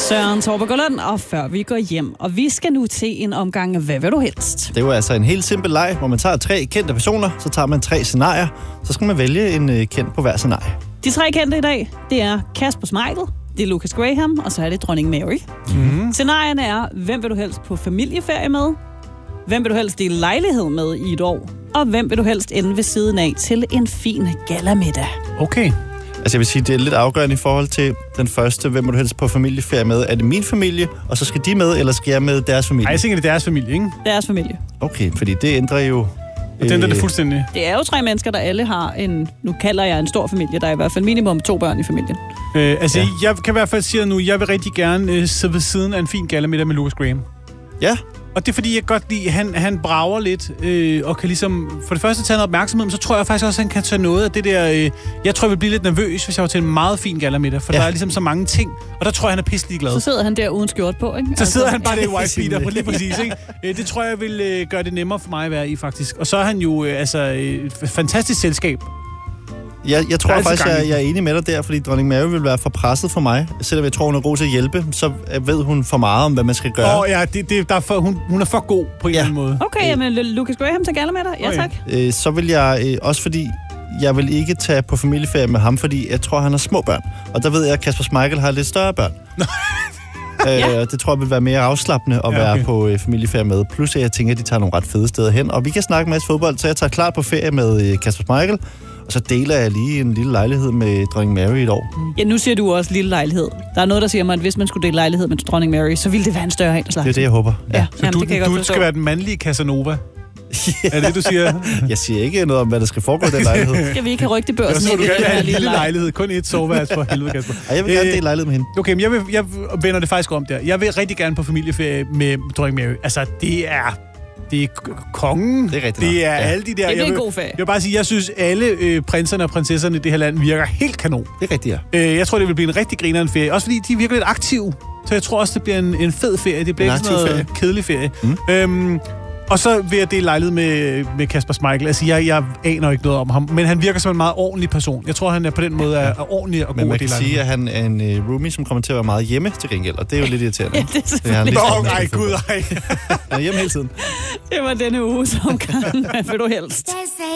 Søren Torbergård, og før vi går hjem. Og vi skal nu til en omgang Hvad vil du helst? Det er jo altså en helt simpel leg, hvor man tager 3 kendte personer, så tager man 3 scenarier, så skal man vælge en kendt på hver scenarie. De 3 kendte i dag, det er Kasper Schmeichel, det er Lucas Graham, og så er det dronning Mary. Mm-hmm. Scenarierne er, hvem vil du helst på familieferie med? Hvem vil du helst dele lejlighed med i et år? Og hvem vil du helst ende ved siden af til en fin gallamiddag? Okay. Altså jeg vil sige, det er lidt afgørende i forhold til den første, hvem vil du helst på familieferie med? Er det min familie, og så skal de med, eller skal jeg med deres familie? Ej, jeg tænker, det er deres familie, ikke? Deres familie. Okay, fordi det ændrer jo... Det ændrer det fuldstændig. Det er jo 3 mennesker, der alle har en... Nu kalder jeg en stor familie. Der er i hvert fald minimum 2 børn i familien. Jeg kan i hvert fald sige nu, jeg vil rigtig gerne sidde ved siden af en fin gallamiddag med Lucas Graham. Ja. Og det er fordi, jeg godt lide, han brager lidt, og kan ligesom for det første tage noget opmærksomhed, men så tror jeg faktisk også, at han kan tage noget af det der... jeg tror, jeg vil blive lidt nervøs, hvis jeg var til en meget fin gallamiddag, for der er ligesom så mange ting, og der tror jeg, han er pisselig glad. Så sidder han der uden skjort på, ikke? Så sidder han bare der i white beater, på lige præcis, ikke? Det tror jeg vil gøre det nemmere for mig at være i, faktisk. Og så er han jo et fantastisk selskab. Jeg tror faktisk, jeg er enig med dig der, fordi dronning Mary vil være for presset for mig. Selvom jeg tror, hun er god til at hjælpe, så ved hun for meget om, hvad man skal gøre. Hun er for god på en eller anden måde. Okay, men Lucas Graham til gallamiddag? Ja, tak. Så vil jeg også fordi... Jeg vil ikke tage på familieferie med ham, fordi jeg tror, han har små børn. Og der ved jeg, at Kasper Schmeichel har lidt større børn. Det tror jeg vil være mere afslappende at være på familieferie med. Plus jeg tænker, at de tager nogle ret fede steder hen. Og vi kan snakke en masse fodbold, så jeg tager klart på ferie med Kasper Schmeichel. Og så deler jeg lige en lille lejlighed med dronning Mary et år. Ja, nu siger du også lille lejlighed. Der er noget, der siger mig, at hvis man skulle dele lejlighed med dronning Mary, så ville det være en større en. Det er det, jeg håber. Ja. Så du skal være den mandlige Casanova? Er det, du siger? Jeg siger ikke noget om, hvad der skal foregå i den lejlighed. Skal vi ikke have rygtebørsen? Så du gerne have en lille lejlighed. Kun et soveværelse for helvede, Kasper. Jeg vil gerne dele lejlighed med hende. Okay, men jeg vender det faktisk om der. Jeg vil rigtig gerne på familieferie med dronning Mary. Altså, det er kongen. Det er rigtigt. Det er alle de der... Det bliver en god ferie. Jeg vil bare sige, jeg synes, alle prinserne og prinsesserne i det her land virker helt kanon. Det er rigtigt, ja. Jeg tror, det vil blive en rigtig grinerende ferie. Også fordi de virker lidt aktive. Så jeg tror også, det bliver en fed ferie. Det bliver ikke sådan noget kedelig ferie. Og så vil jeg dele lejlighed med Kasper Schmeichel. Altså, jeg aner ikke noget om ham, men han virker som en meget ordentlig person. Jeg tror, han er på den måde er ordentlig og god. Men man kan sige, at han er en roomie, som kommer til at være meget hjemme til gengæld, og det er jo lidt irriterende. Ja, det er selvfølgelig. Nej, gud, nej. Han er hjemme hele tiden. Det var denne uges omgang. Hvad vil du helst?